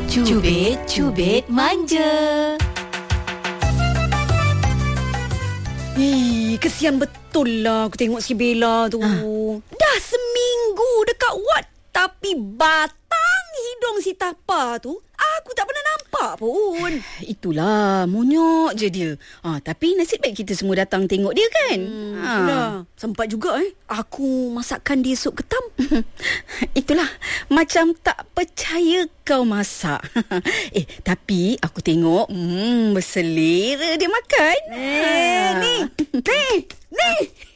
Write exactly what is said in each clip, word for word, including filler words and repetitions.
Cubit, cubit manja. Ih, kesian betul lah aku tengok si Bella tu. Ha. Dah seminggu dekat ward, tapi batang hidung si Tapa tu aku tak pernah nampak pun. Itulah, monyok je dia. Ha, tapi nasib baik kita semua datang tengok dia kan. Hmm, ha. Itulah, sempat juga eh aku masakkan dia sup ketam. Itulah, macam tak percaya kau masak. Eh, tapi aku tengok hmm, berselera dia makan. Eh, ha. ni, ni, ni.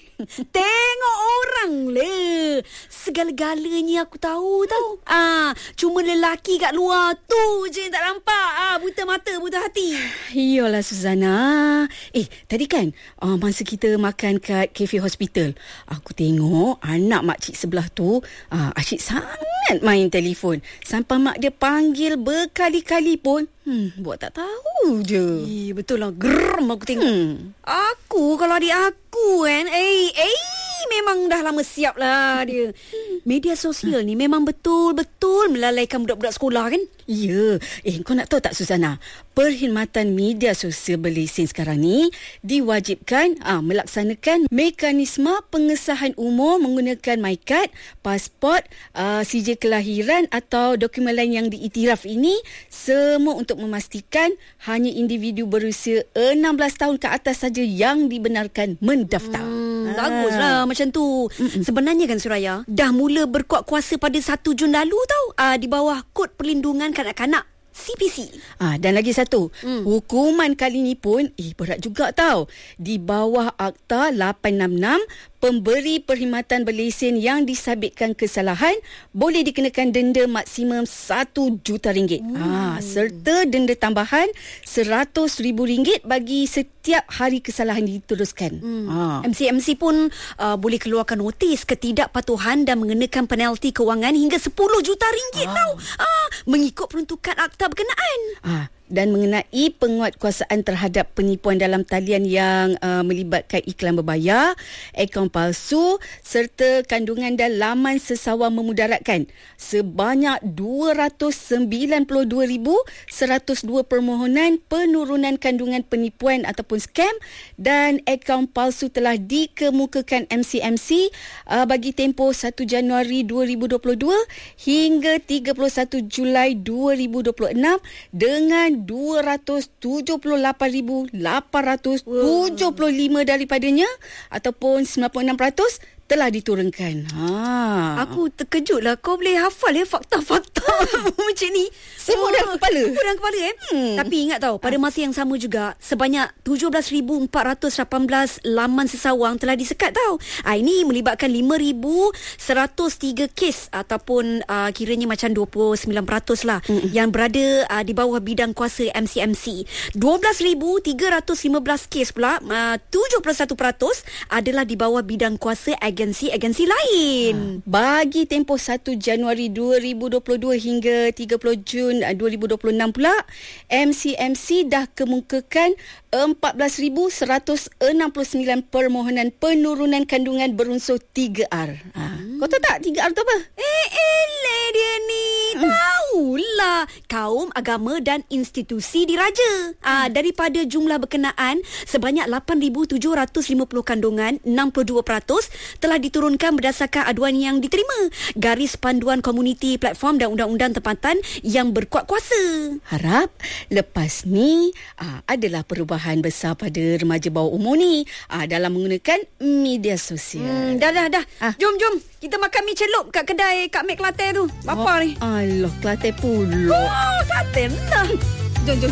Tengok orang le. Segala-galanya aku tahu tau. Ah, cuma lelaki kat luar tu je yang tak nampak. Ah, buta mata, buta hati. Iyalah Suzana. Eh, tadi kan uh, masa kita makan kat cafe hospital, aku tengok anak makcik sebelah tu uh, asyik sangat main telefon. Sampai mak dia panggil berkali-kali pun Hmm, buat tak tahu je. Eh, betul lah. Geram aku tengok. Hmm. Aku kalau adik aku kan, eh, eh, memang dah lama siap lah dia. Media sosial ni memang betul-betul melalaikan budak-budak sekolah kan? Ya. Eh, kau nak tahu tak Susana? Perkhidmatan media sosial berlesen sekarang ni diwajibkan ah, melaksanakan mekanisme pengesahan umur menggunakan MyKad, pasport, ah, C J kelahiran atau dokumen lain yang diiktiraf ini, semua untuk memastikan hanya individu berusia enam belas tahun ke atas saja yang dibenarkan mendaftar. Hmm, ah. Baguslah macam tu. Mm-mm. Sebenarnya kan Suraya, dah mula berkuat kuasa pada satu Jun lalu tau, ah, di bawah Kod Perlindungan Kanak-Kanak C P C. Ah, dan lagi satu, hmm. hukuman kali ni pun eh berat juga tau. Di bawah Akta lapan enam enam, pemberi perkhidmatan berlesen yang disabitkan kesalahan boleh dikenakan denda maksimum satu juta ringgit. Hmm. Ah, serta denda tambahan seratus ribu ringgit bagi setiap hari kesalahan diteruskan. Hmm. Ah. M C M C pun uh, boleh keluarkan notis ketidakpatuhan dan mengenakan penalti kewangan hingga sepuluh juta ringgit ah. tau. Ah, mengikut peruntukan akta berkenaan. Ah. Dan mengenai penguatkuasaan terhadap penipuan dalam talian yang uh, melibatkan iklan berbayar, akaun palsu serta kandungan dan laman sesawan memudaratkan, sebanyak dua ratus sembilan puluh dua ribu seratus dua permohonan penurunan kandungan penipuan ataupun scam dan akaun palsu telah dikemukakan M C M C uh, bagi tempoh satu Januari dua ribu dua puluh dua hingga tiga puluh satu Julai dua ribu dua puluh enam dengan dua ratus tujuh puluh lapan ribu lapan ratus tujuh puluh lima daripadanya ataupun sembilan puluh enam peratus telah diturunkan. Ha. Aku terkejut lah kau boleh hafal ya fakta-fakta macam ni. Semua dalam kepala. Semua dalam kepala eh. Hmm. Tapi ingat tau, pada masa yang sama juga sebanyak tujuh belas ribu empat ratus lapan belas laman sesawang telah disekat tau. Ah, ini melibatkan lima ribu seratus tiga kes ataupun uh, kiranya macam dua puluh sembilan peratus lah hmm. yang berada uh, di bawah bidang kuasa M C M C. dua belas ribu tiga ratus lima belas kes pula, uh, tujuh puluh satu peratus adalah di bawah bidang kuasa agensi-agensi lain. Ha. Bagi tempoh satu Januari dua ribu dua puluh dua hingga tiga puluh Jun dua ribu dua puluh enam pula, M C M C dah kemukakan empat belas ribu seratus enam puluh sembilan permohonan penurunan kandungan berunsur tiga R. Ha. Hmm. Kau tahu tak tiga R tu apa? Eh, eleh dia ni. Hmm. Tahulah. Kaum, agama dan institusi diraja. Hmm. Ah, daripada jumlah berkenaan, sebanyak lapan ribu tujuh ratus lima puluh kandungan, enam puluh dua peratus telah diturunkan berdasarkan aduan yang diterima. Garis panduan komuniti, platform dan undang-undang tempatan yang berkuat kuasa. Harap lepas ni aa, adalah perubahan besar pada remaja bawah umur ni aa, dalam menggunakan media sosial. Hmm, dah dah dah. Ah. Jom jom kita makan mi celup kat kedai Kak Mek Kelantan tu. Bapa oh, ni. Alah, Kelantan pula. Oh, Kelantan lah. Jom jom.